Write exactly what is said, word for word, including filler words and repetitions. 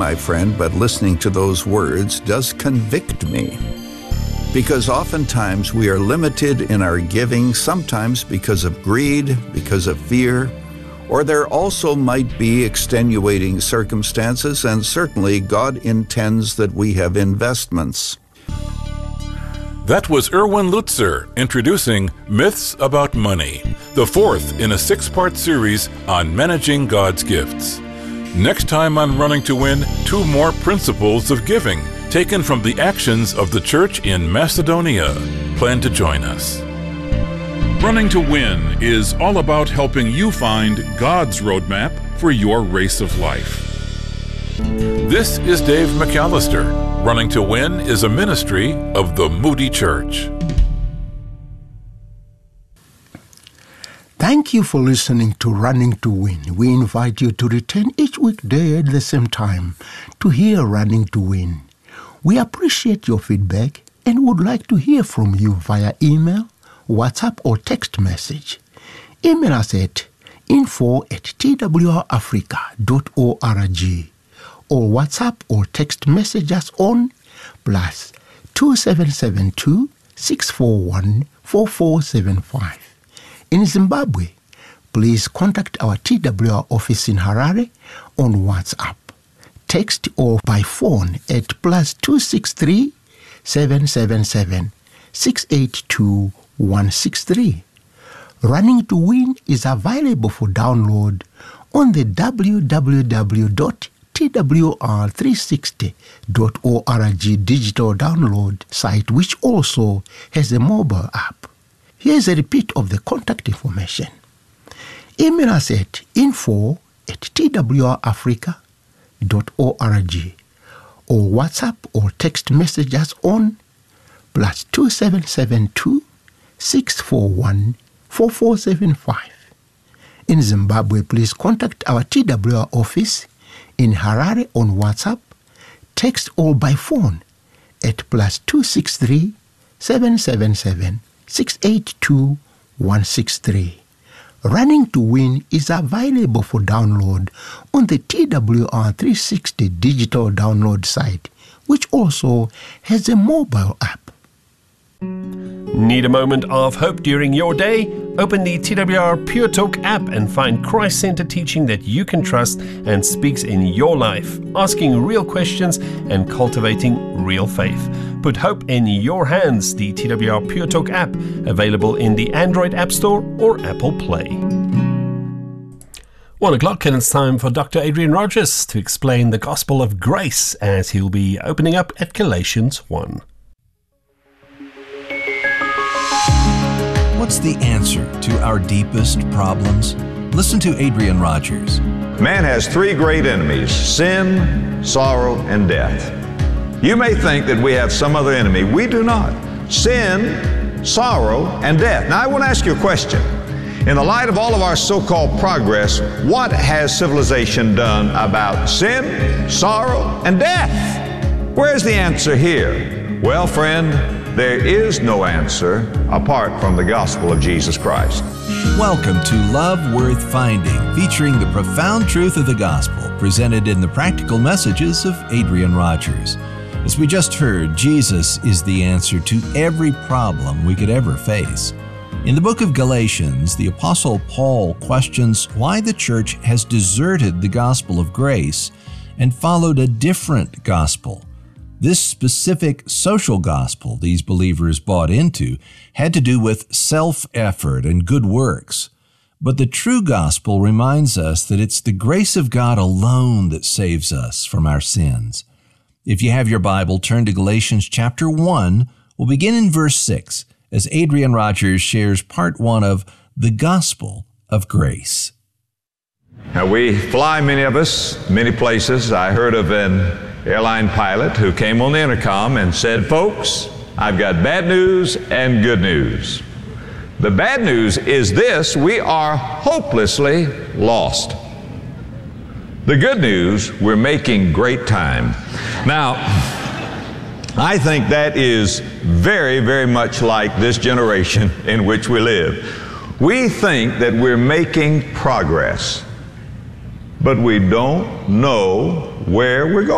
my friend, but listening to those words does convict me. Because oftentimes we are limited in our giving, sometimes because of greed, because of fear, or there also might be extenuating circumstances, and certainly God intends that we have investments. That was Erwin Lutzer introducing Myths About Money, the fourth in a six-part series on managing God's gifts. Next time on Running to Win, two more principles of giving, taken from the actions of the church in Macedonia. Plan to join us. Running to Win is all about helping you find God's roadmap for your race of life. This is Dave McAllister. Running to Win is a ministry of the Moody Church. Thank you for listening to Running to Win. We invite you to return each weekday at the same time to hear Running to Win. We appreciate your feedback and would like to hear from you via email, WhatsApp, or text message. Email us at info at t w r africa dot org or WhatsApp or text message us on plus two seven seven two, six four one, four four seven five. In Zimbabwe, please contact our T W R office in Harare on WhatsApp. Text or by phone at plus two six three, seven seven seven, six eight two, one six three. Running to Win is available for download on the w w w dot t w r three sixty dot org digital download site, which also has a mobile app. Here's a repeat of the contact information. Email us at info at t w r africa dot org or WhatsApp or text message us on plus two seven seven two, six four one, four four seven five. In Zimbabwe, please contact our T W R office in Harare on WhatsApp, text or by phone at plus two six three, seven seven seven, six eight two, one six three. Running to Win is available for download on the T W R three sixty digital download site, which also has a mobile app. Need a moment of hope during your day? Open the T W R Pure Talk app and find Christ-centered teaching that you can trust and speaks in your life, asking real questions and cultivating real faith. Put hope in your hands. The T W R Pure Talk app, available in the Android App Store or Apple Play. One o'clock, and it's time for Doctor Adrian Rogers to explain the gospel of grace, as he'll be opening up at Galatians one. What's the answer to our deepest problems? Listen to Adrian Rogers. Man has three great enemies: sin, sorrow, and death. You may think that we have some other enemy. We do not. Sin, sorrow, and death. Now I want to ask you a question. In the light of all of our so-called progress, what has civilization done about sin, sorrow, and death? Where's the answer here? Well, friend, there is no answer apart from the gospel of Jesus Christ. Welcome to Love Worth Finding, featuring the profound truth of the gospel, presented in the practical messages of Adrian Rogers. As we just heard, Jesus is the answer to every problem we could ever face. In the book of Galatians, the Apostle Paul questions why the church has deserted the gospel of grace and followed a different gospel. This specific social gospel these believers bought into had to do with self-effort and good works. But the true gospel reminds us that it's the grace of God alone that saves us from our sins. If you have your Bible, turn to Galatians chapter one. We'll begin in verse six as Adrian Rogers shares part one of The Gospel of Grace. Now, we fly, many of us, many places. I heard of an airline pilot who came on the intercom and said, "Folks, I've got bad news and good news. The bad news is this: we are hopelessly lost. The good news, we're making great time." Now, I think that is very, very much like this generation in which we live. We think that we're making progress, but we don't know where we're going.